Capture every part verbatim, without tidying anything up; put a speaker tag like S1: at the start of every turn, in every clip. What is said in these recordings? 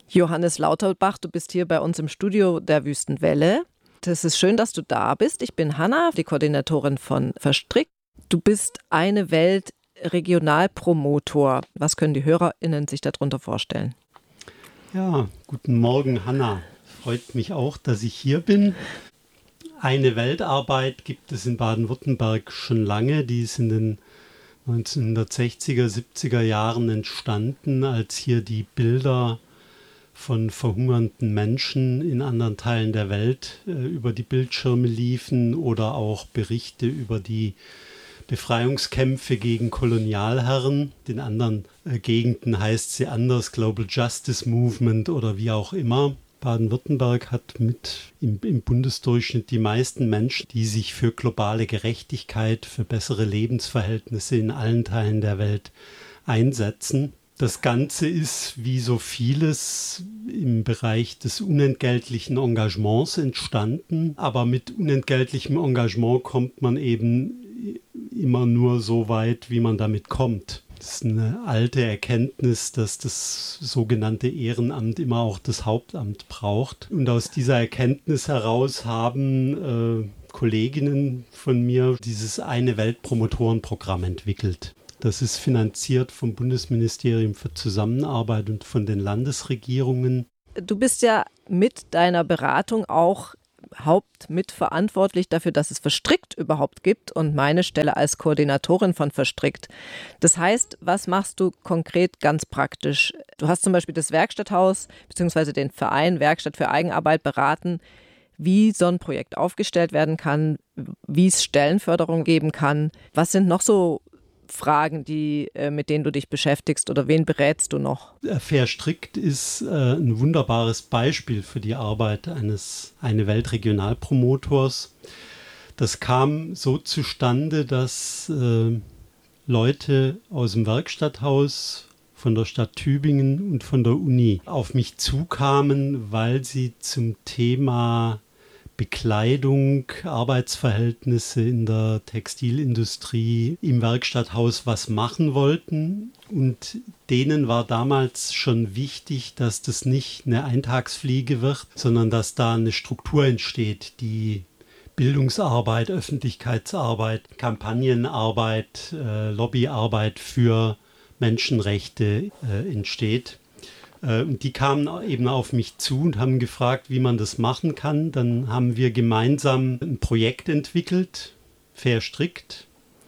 S1: Johannes Lauterbach, du bist hier bei uns im Studio der Wüstenwelle. Es ist schön, dass du da bist. Ich bin Hanna, die Koordinatorin von Verstrickt. Du bist eine Welt Regionalpromotor. Was können die HörerInnen sich darunter vorstellen?
S2: Ja, guten Morgen, Hanna. Freut mich auch, dass ich hier bin. Eine Weltarbeit gibt es in Baden-Württemberg schon lange. Die ist in den neunzehnhundertsechziger, siebziger Jahren entstanden, als hier die Bilder von verhungernden Menschen in anderen Teilen der Welt äh, über die Bildschirme liefen oder auch Berichte über die Befreiungskämpfe gegen Kolonialherren. In anderen äh, Gegenden heißt sie anders, Global Justice Movement oder wie auch immer. Baden-Württemberg hat mit im, im Bundesdurchschnitt die meisten Menschen, die sich für globale Gerechtigkeit, für bessere Lebensverhältnisse in allen Teilen der Welt einsetzen. Das Ganze ist, wie so vieles, im Bereich des unentgeltlichen Engagements entstanden. Aber mit unentgeltlichem Engagement kommt man eben immer nur so weit, wie man damit kommt. Das ist eine alte Erkenntnis, dass das sogenannte Ehrenamt immer auch das Hauptamt braucht. Und aus dieser Erkenntnis heraus haben äh, Kolleginnen von mir dieses Eine Welt Promotorenprogramm entwickelt. Das ist finanziert vom Bundesministerium für Zusammenarbeit und von den Landesregierungen.
S1: Du bist ja mit deiner Beratung auch hauptmitverantwortlich dafür, dass es Verstrickt überhaupt gibt und meine Stelle als Koordinatorin von Verstrickt. Das heißt, was machst du konkret ganz praktisch? Du hast zum Beispiel das Werkstatthaus bzw. den Verein Werkstatt für Eigenarbeit beraten, wie so ein Projekt aufgestellt werden kann, wie es Stellenförderung geben kann. Was sind noch so Fragen, die, äh, mit denen du dich beschäftigst oder wen berätst du noch?
S2: Verstrickt ist äh, ein wunderbares Beispiel für die Arbeit eines Eine Welt Regionalpromotors. Das kam so zustande, dass äh, Leute aus dem Werkstatthaus von der Stadt Tübingen und von der Uni auf mich zukamen, weil sie zum Thema Bekleidung, Arbeitsverhältnisse in der Textilindustrie im Werkstatthaus was machen wollten. Und denen war damals schon wichtig, dass das nicht eine Eintagsfliege wird, sondern dass da eine Struktur entsteht, die Bildungsarbeit, Öffentlichkeitsarbeit, Kampagnenarbeit, äh, Lobbyarbeit für Menschenrechte äh, entsteht. Und die kamen eben auf mich zu und haben gefragt, wie man das machen kann. Dann haben wir gemeinsam ein Projekt entwickelt, Verstrickt.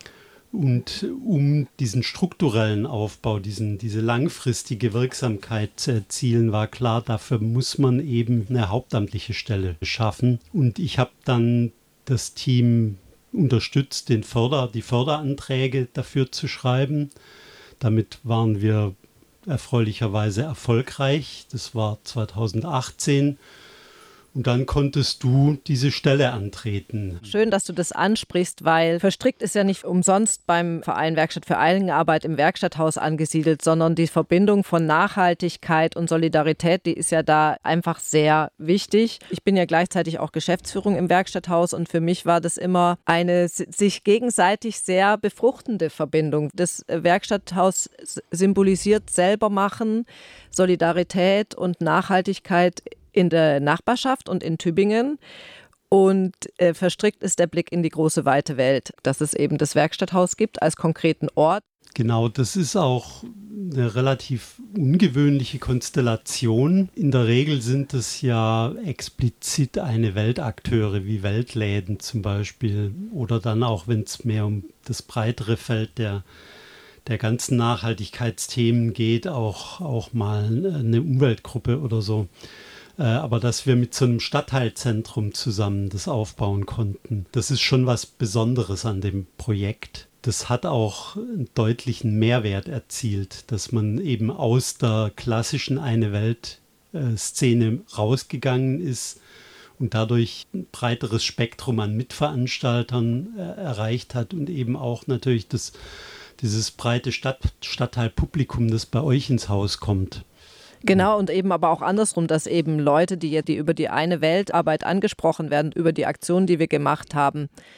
S2: Und um diesen strukturellen Aufbau, diesen, diese langfristige Wirksamkeit zu erzielen, war klar, dafür muss man eben eine hauptamtliche Stelle schaffen. Und ich habe dann das Team unterstützt, den Förder, die Förderanträge dafür zu schreiben. Damit waren wir erfreulicherweise erfolgreich. Das war zweitausendachtzehn. Und dann konntest du diese Stelle antreten.
S1: Schön, dass du das ansprichst, weil Verstrickt ist ja nicht umsonst beim Verein Werkstatt für Eigenarbeit im Werkstatthaus angesiedelt, sondern die Verbindung von Nachhaltigkeit und Solidarität, die ist ja da einfach sehr wichtig. Ich bin ja gleichzeitig auch Geschäftsführung im Werkstatthaus und für mich war das immer eine sich gegenseitig sehr befruchtende Verbindung. Das Werkstatthaus symbolisiert selber machen, Solidarität und Nachhaltigkeit in der Nachbarschaft und in Tübingen. Und äh, Verstrickt ist der Blick in die große, weite Welt, dass es eben das Werkstatthaus gibt als konkreten Ort.
S2: Genau, das ist auch eine relativ ungewöhnliche Konstellation. In der Regel sind es ja explizit eine Weltakteure wie Weltläden zum Beispiel oder dann auch, wenn es mehr um das breitere Feld der der ganzen Nachhaltigkeitsthemen geht, auch, auch mal eine Umweltgruppe oder so. Aber dass wir mit so einem Stadtteilzentrum zusammen das aufbauen konnten, das ist schon was Besonderes an dem Projekt. Das hat auch einen deutlichen Mehrwert erzielt, dass man eben aus der klassischen Eine-Welt-Szene rausgegangen ist und dadurch ein breiteres Spektrum an Mitveranstaltern äh, erreicht hat und eben auch natürlich das, dieses breite Stadt, Stadtteilpublikum, das bei euch ins Haus kommt.
S1: Genau, und eben aber auch andersrum, dass eben Leute, die, die über die Eine Weltarbeit angesprochen werden, über die Aktionen, die wir gemacht haben,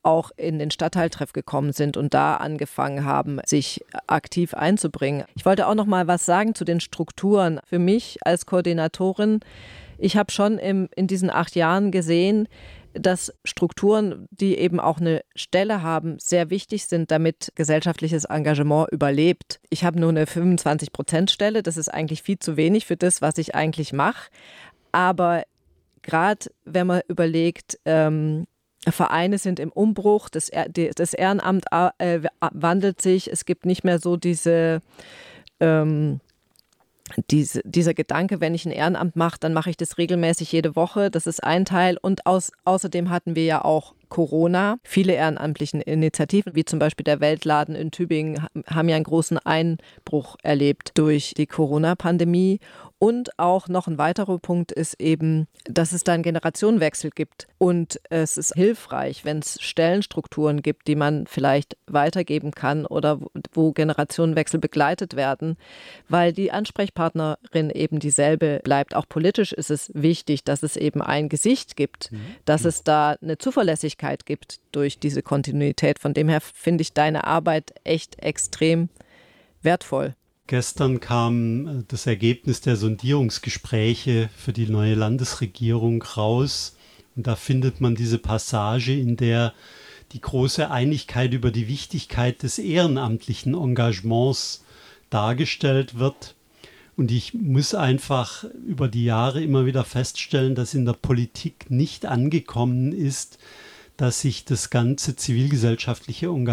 S1: auch in den Stadtteiltreff gekommen sind und da angefangen haben, sich aktiv einzubringen. Ich wollte auch noch mal was sagen zu den Strukturen. Für mich als Koordinatorin, ich habe schon im, in diesen acht Jahren gesehen, dass Strukturen, die eben auch eine Stelle haben, sehr wichtig sind, damit gesellschaftliches Engagement überlebt. Ich habe nur eine fünfundzwanzig Prozent Stelle, das ist eigentlich viel zu wenig für das, was ich eigentlich mache. Aber gerade wenn man überlegt, ähm, Vereine sind im Umbruch, das, das Ehrenamt äh, wandelt sich, es gibt nicht mehr so diese... Ähm, Diese, dieser Gedanke, wenn ich ein Ehrenamt mache, dann mache ich das regelmäßig jede Woche. Das ist ein Teil. Und aus, außerdem hatten wir ja auch Corona. Viele ehrenamtliche Initiativen, wie zum Beispiel der Weltladen in Tübingen, haben ja einen großen Einbruch erlebt durch die Corona-Pandemie. Und auch noch ein weiterer Punkt ist eben, dass es da einen Generationenwechsel gibt. Und es ist hilfreich, wenn es Stellenstrukturen gibt, die man vielleicht weitergeben kann oder wo Generationenwechsel begleitet werden, weil die Ansprechpartnerin eben dieselbe bleibt. Auch politisch ist es wichtig, dass es eben ein Gesicht gibt, mhm. dass es da eine Zuverlässigkeit gibt durch diese Kontinuität. Von dem her finde ich deine Arbeit echt extrem wertvoll.
S2: Gestern kam das Ergebnis der Sondierungsgespräche für die neue Landesregierung raus. Und da findet man diese Passage, in der die große Einigkeit über die Wichtigkeit des ehrenamtlichen Engagements dargestellt wird. Und ich muss einfach über die Jahre immer wieder feststellen, dass in der Politik nicht angekommen ist, dass sich das ganze zivilgesellschaftliche Engagement